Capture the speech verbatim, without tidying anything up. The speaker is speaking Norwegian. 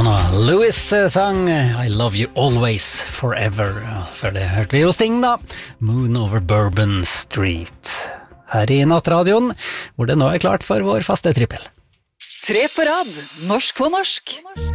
Madonna. Louis sang I Love You Always Forever. Før det hørte vi jo Sting da. Moon over Bourbon Street. Her i Nattradioen, hvor det nå er klart for vår faste trippel. Tre på rad, norsk på norsk.